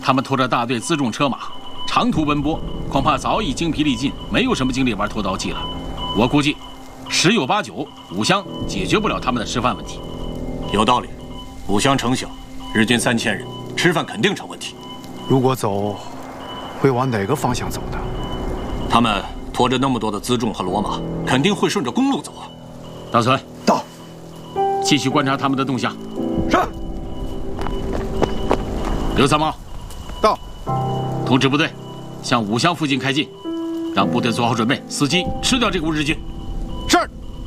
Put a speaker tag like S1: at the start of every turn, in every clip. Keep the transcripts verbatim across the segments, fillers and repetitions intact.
S1: 他们拖着大队辎重车马，长途奔波，恐怕早已精疲力尽，没有什么精力玩拖刀计了。我估计，十有八九五乡解决不了他们的吃饭问题。
S2: 有道理，五乡城小，日均三千人，吃饭肯定成问题。
S3: 如果走，会往哪个方向走的？
S2: 他们拖着那么多的辎重和骡马，肯定会顺着公路走啊。
S1: 大存，
S3: 到，
S1: 继续观察他们的动向。
S3: 是。
S1: 刘三毛，
S3: 到，
S1: 通知部队，向五乡附近开进，让部队做好准备，伺机吃掉这股日军。
S3: 是。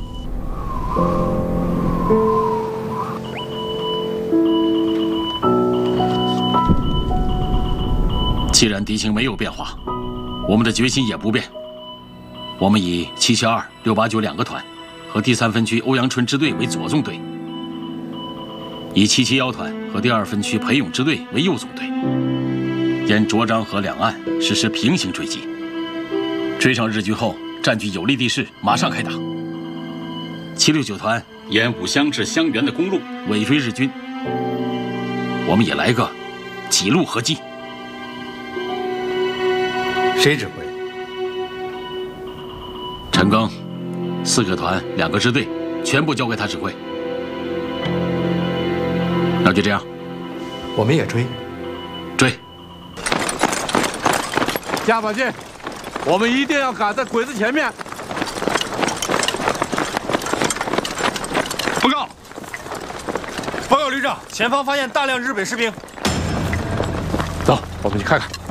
S1: 既然敌情没有变化，我们的决心也不变。我们以七七二、六八九两个团和第三分区欧阳春支队为左纵队，以七七幺团和第二分区裴勇支队为右纵队，沿涿漳河两岸实施平行追击。追上日军后，占据有利地势，马上开打。七六九团沿五乡至襄垣的公路尾追日军。我们也来个几路合击。
S4: 谁指挥？
S1: 陈赓，四个团，两个支队，全部交给他指挥。那就这样，
S4: 我们也追。
S1: 追。
S5: 加把劲，我们一定要赶在鬼子前面。
S6: 报告，报告旅长，前方发现大量日本士兵。
S5: 走，我们去看看。